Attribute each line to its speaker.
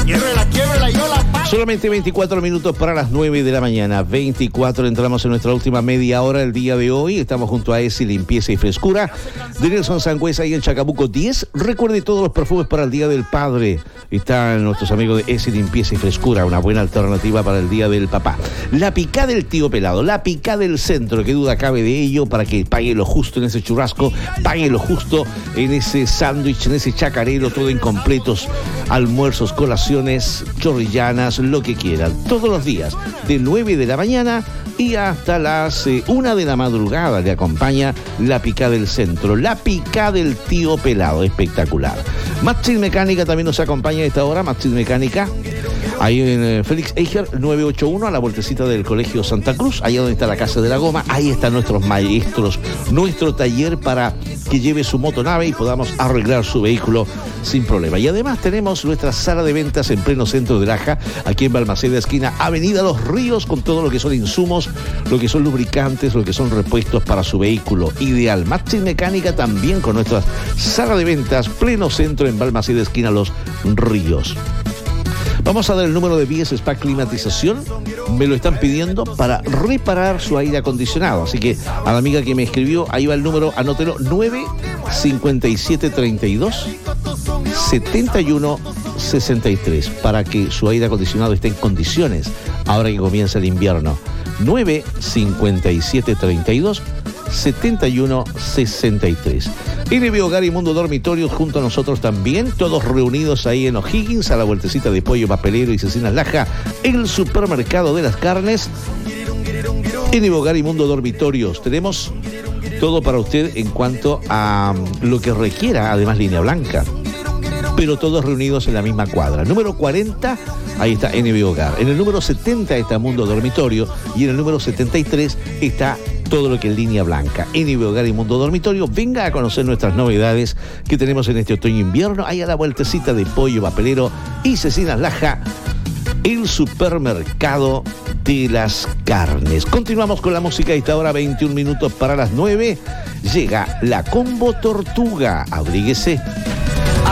Speaker 1: Quiébrela, yo la pago.
Speaker 2: Solamente 24 minutos para las 9 de la mañana. 24, entramos en nuestra última media hora el día de hoy. Estamos junto a ESI Limpieza y Frescura de Nelson Sangüesa y en Chacabuco 10. Recuerde todos los perfumes para el Día del Padre. Están nuestros amigos de ESI Limpieza y Frescura, una buena alternativa para el Día del Papá. La picá del tío pelado, la picá del centro, qué duda cabe de ello, para que pague lo justo en ese churrasco, pague lo justo en ese sándwich, en ese chacarero, todo en completos, almuerzos, colaciones, chorrillanas, lo que quieran. Todos los días, de 9 de la mañana y hasta las 1 de la madrugada le acompaña la picá del centro, la picá del tío pelado, espectacular. Maxil Mecánica también nos acompaña a esta hora, Maxil Mecánica, ahí en Félix Eicher 981, a la vueltecita del Colegio Santa Cruz, allá donde está la Casa de la Goma. Ahí están nuestros maestros, nuestro taller para que lleve su motonave y podamos arreglar su vehículo sin problema. Y además tenemos nuestra sala de ventas en pleno centro de Laja, aquí en Balmaceda, esquina Avenida Los Ríos, con todo lo que son insumos, lo que son lubricantes, lo que son repuestos para su vehículo ideal. Maxi Mecánica también con nuestra sala de ventas, pleno centro en Balmaceda, esquina Los Ríos. Vamos a dar el número de Vías Spa Climatización. Me lo están pidiendo para reparar su aire acondicionado. Así que a la amiga que me escribió, ahí va el número, anótelo, 95732 7163, para que su aire acondicionado esté en condiciones ahora que comienza el invierno. 95732 7163. NB Hogar y Mundo Dormitorios junto a nosotros también, todos reunidos ahí en O'Higgins, a la vueltecita de Pollo Papelero y Cecinas Laja, el supermercado de las carnes. NB Hogar y Mundo Dormitorios, tenemos todo para usted en cuanto a lo que requiera, además línea blanca, pero todos reunidos en la misma cuadra. Número 40, ahí está NB Hogar. En el número 70 está Mundo Dormitorio y en el número 73 está todo lo que es línea blanca. NB Hogar y Mundo Dormitorio. Venga a conocer nuestras novedades que tenemos en este otoño-invierno. Ahí a la vueltecita de Pollo Papelero y Cecinas Laja, el supermercado de las carnes. Continuamos con la música a esta hora, 21 minutos para las 9. Llega la Combo Tortuga. Abríguese.